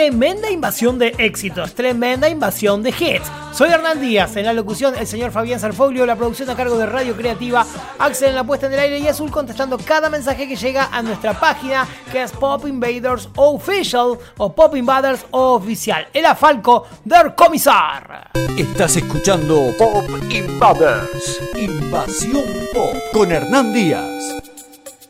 tremenda invasión de éxitos, tremenda invasión de hits. Soy Hernán Díaz, en la locución el señor Fabián Sarfoglio, la producción a cargo de Radio Creativa, Axel en la puesta en el aire y Azul contestando cada mensaje que llega a nuestra página, que es Pop Invaders Official o Pop Invaders Oficial. Era Falco, Der Commissar. Estás escuchando Pop Invaders, Invasión Pop, con Hernán Díaz.